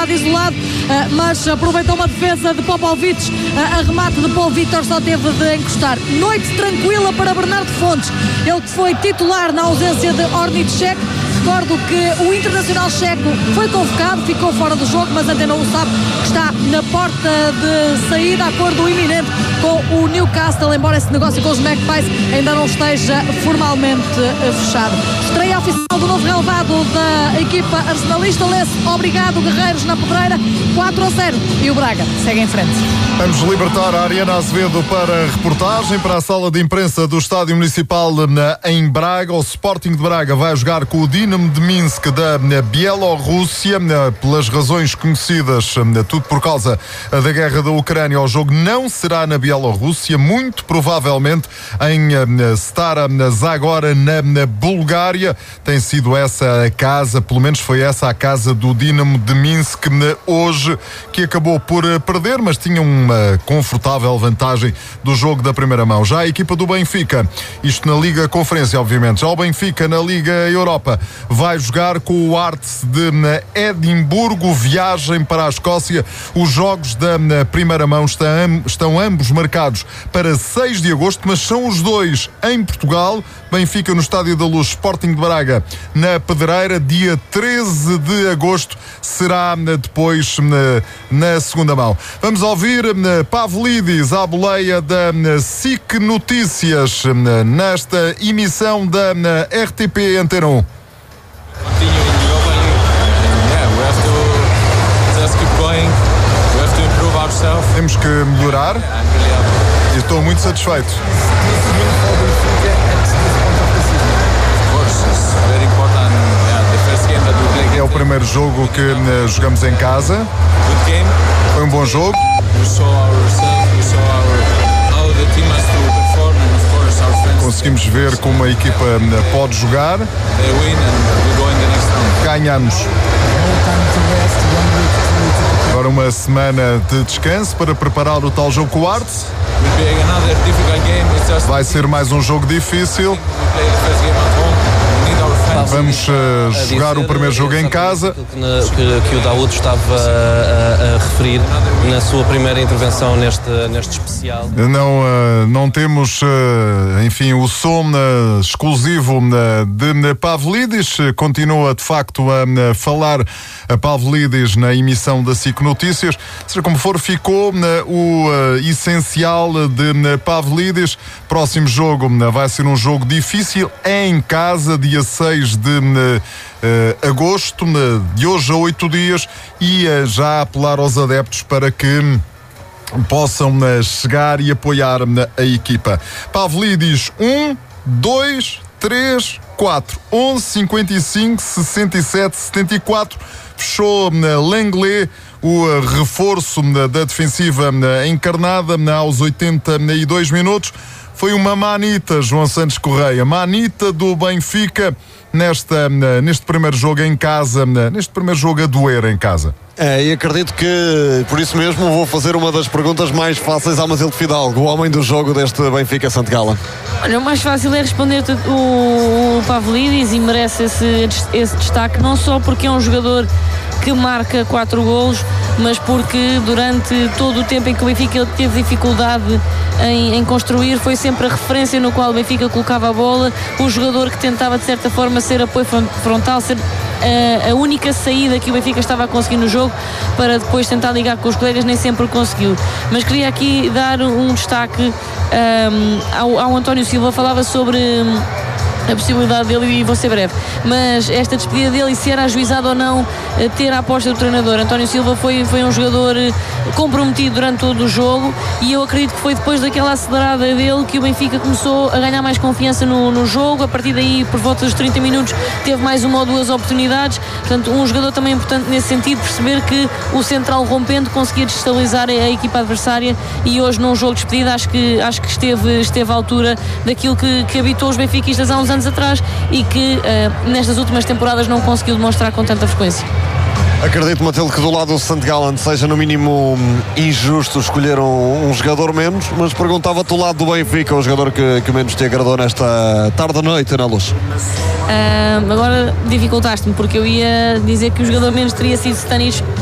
lançado isolado, mas aproveitou uma defesa de Popovic, a remate de Paul Vítor só teve de encostar. Noite tranquila para Bernardo Fontes, ele que foi titular na ausência de Ornicek. Recordo que o internacional checo foi convocado, ficou fora do jogo, mas Antena 1 sabe que está na porta de saída, acordo iminente com o Newcastle, embora esse negócio com os Magpies ainda não esteja formalmente fechado. Estreia oficial do novo relevado da equipa arsenalista. Lê-se obrigado Guerreiros na Pedreira, 4-0, e o Braga segue em frente. Vamos libertar a Ariana Azevedo para a reportagem, para a sala de imprensa do Estádio Municipal em Braga. O Sporting de Braga vai jogar com o Dinamo de Minsk da Bielorrússia, pelas razões conhecidas, tudo por causa da guerra da Ucrânia. O jogo não será na Bielorrússia, muito provavelmente em Stara Zagora, na Bulgária. Tem sido essa a casa, pelo menos foi essa a casa do Dinamo de Minsk hoje, que acabou por perder, mas tinha uma confortável vantagem do jogo da primeira mão. Já a equipa do Benfica, isto na Liga Conferência, obviamente, já o Benfica na Liga Europa vai jogar com o Hearts de Edimburgo, viagem para a Escócia. Os jogos da primeira mão estão ambos marcados para 6 de agosto, mas são os dois em Portugal. Benfica no Estádio da Luz, Sporting de Braga na Pedreira. Dia 13 de agosto será depois na segunda mão. Vamos ouvir Pavlidis à boleia da SIC Notícias nesta emissão da RTP Antena 1. Temos que melhorar e estou muito satisfeito. É o primeiro jogo que jogamos em casa. Foi um bom jogo. Conseguimos ver como a equipa pode jogar. Ganhamos. Agora uma semana de descanso para preparar o tal jogo com o Hearts. Vai ser mais um jogo difícil. Vamos jogar o primeiro jogo em casa. Que o Daoud estava a referir na sua primeira intervenção neste especial. Não temos, enfim, o som exclusivo de Pavlidis. Continua, de facto, a falar a Pavlidis na emissão da SIC Notícias. Seja como for, ficou o essencial de Pavlidis. Próximo jogo vai ser um jogo difícil em casa, dia 6 de agosto, de hoje a 8 dias, e já apelar aos adeptos para que possam chegar e apoiar a equipa. Pavlidis, 1, 2, 3, 4, 11, 55, 67, 74. Fechou Lenglet, o reforço da defensiva encarnada aos 82 minutos. Foi uma manita, João Santos Correia, manita do Benfica neste primeiro jogo em casa, neste primeiro jogo a doer em casa. E acredito que, por isso mesmo, vou fazer uma das perguntas mais fáceis ao Masilde Fidalgo, o homem do jogo deste Benfica-Santo Gala. Olha, o mais fácil é responder-te o Pavlidis, e merece esse destaque, não só porque é um jogador que marca 4 golos, mas porque durante todo o tempo em que o Benfica teve dificuldade em construir, foi sempre a referência no qual o Benfica colocava a bola, o jogador que tentava de certa forma ser apoio frontal, ser a única saída que o Benfica estava a conseguir no jogo para depois tentar ligar com os colegas, nem sempre conseguiu. Mas queria aqui dar um destaque ao António Silva. Falava sobre a possibilidade dele, e vou ser breve, mas esta despedida dele, e se era ajuizado ou não ter a aposta do treinador. António Silva foi um jogador comprometido durante todo o jogo, e eu acredito que foi depois daquela acelerada dele que o Benfica começou a ganhar mais confiança no jogo. A partir daí, por volta dos 30 minutos, teve mais uma ou duas oportunidades. Portanto, um jogador também importante nesse sentido, perceber que o central rompendo conseguia destabilizar a equipa adversária, e hoje num jogo de despedida acho que esteve à altura daquilo que habitou os benfiquistas há uns anos atrás, e que nestas últimas temporadas não conseguiu demonstrar com tanta frequência. Acredito, Matilde, que do lado do St. Gallen seja no mínimo injusto escolher um jogador menos, mas perguntava-te do lado do Benfica, o jogador que menos te agradou nesta tarde-noite na Luz. Agora dificultaste-me, porque eu ia dizer que o jogador menos teria sido Stanis